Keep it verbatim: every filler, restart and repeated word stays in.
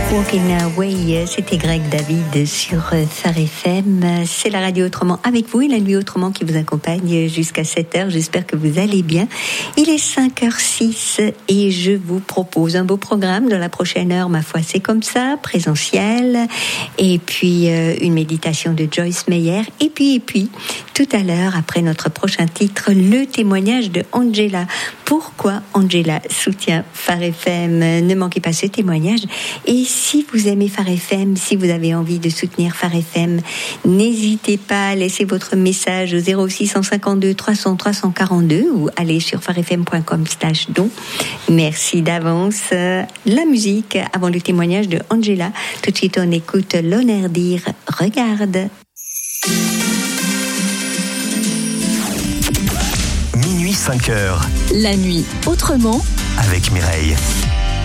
Walking Away, c'était Greg David sur Phare F M. C'est la radio autrement avec vous et la nuit autrement qui vous accompagne jusqu'à sept heures. J'espère que vous allez bien. Il est cinq heures six et je vous propose un beau programme dans la prochaine heure. Ma foi, c'est comme ça, présentiel. Et puis euh, une méditation de Joyce Meyer. Et puis, et puis, tout à l'heure, après notre prochain titre, le témoignage de Angela. Pourquoi Angela soutient Phare F M? Ne manquez pas ce témoignage. Et si vous aimez Phare F M, si vous avez envie de soutenir Phare F M, n'hésitez pas à laisser votre message au zéro six cent cinquante-deux trois cents trois cent quarante-deux ou allez sur pharefm point com slash don. Merci d'avance. La musique avant le témoignage de Angela. Tout de suite, on écoute l'honneur dire regarde. Minuit cinq heures. La nuit autrement avec Mireille.